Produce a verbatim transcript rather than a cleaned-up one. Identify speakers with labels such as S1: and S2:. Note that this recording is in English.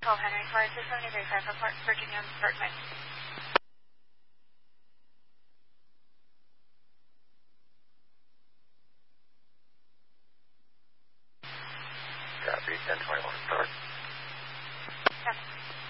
S1: twelve Henry Flight seventy five for Port Virginia Bergman.
S2: Copy, ten twenty-one, start.
S1: Yes.